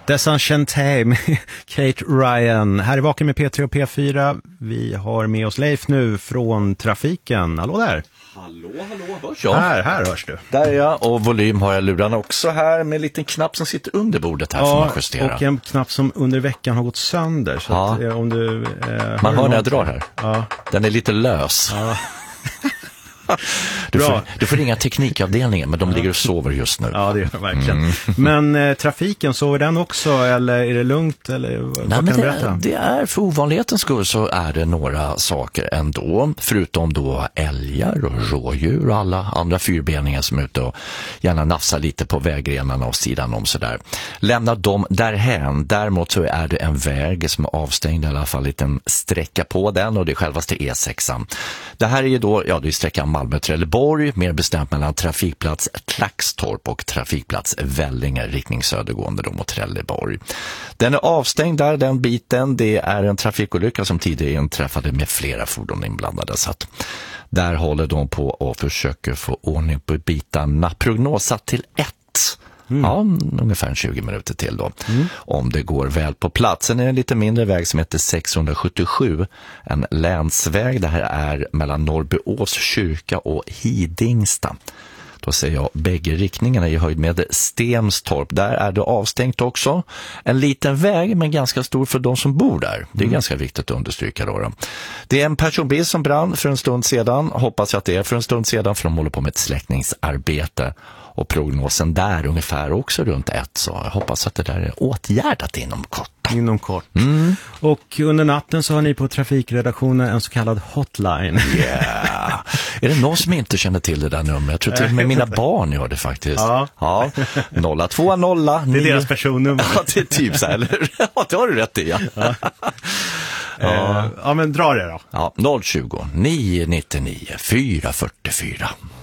Desenchanté med Kate Ryan. Här är Vaken med P3 och P4. Vi har med oss Leif nu från trafiken. Hallå där. Hallå, hörs jag? Här hörs du. Där är jag, och volym har jag lurarna också här med en liten knapp som sitter under bordet här får man justera. Och en knapp som under veckan har gått sönder. Så att, om du, man hör när jag drar här. Ja. Den är lite lös. Ja. Du får ringa teknikavdelningen, men de ligger och sover just nu. Ja, det gör de verkligen. Men trafiken, sover den också? Eller är det lugnt? Eller, nej, men det är för ovanlighetens skull så är det några saker ändå. Förutom då älgar och rådjur och alla andra fyrbeningar som är ute och gärna nafsar lite på vägrenarna och sidan om sådär. Lämna dem därhän. Däremot så är det en väg som är avstängd, i alla fall en liten sträcka på den, och det är självaste E6. Det här är ju då, det är sträckan Malmö-Trelleborg, mer bestämt mellan trafikplats Klaxtorp och trafikplats Vällinge, riktning södergående då mot Trelleborg. Den är avstängd där, den biten. Det är en trafikolycka som tidigare inträffade med flera fordon inblandade, så att där håller de på och försöker få ordning på bitarna. Prognosat till 1. Ja, ungefär 20 minuter till då. Om det går väl på platsen är en lite mindre väg som heter 677. En länsväg. Det här är mellan Norrbyås kyrka och Hidingsta. Då säger jag bägge riktningarna i höjd med Stenstorp. Där är det avstängt också. En liten väg, men ganska stor för de som bor där. Det är ganska viktigt att understryka då. Det är en personbil som brann för en stund sedan. Hoppas jag att det är för en stund sedan, för de håller på med ett släckningsarbete. Och prognosen där ungefär också runt 1. Så jag hoppas att det där är åtgärdat inom kort. Och under natten så har ni på trafikredaktionen en så kallad hotline. Yeah. Är det någon som inte känner till det där numret? Jag tror till och med mina barn gör det faktiskt. Ja. 020. Det är deras personnummer. Ja, det är typ så här, eller? Ja, det har du rätt i. Ja, men dra det då. Ja, 020 999 444.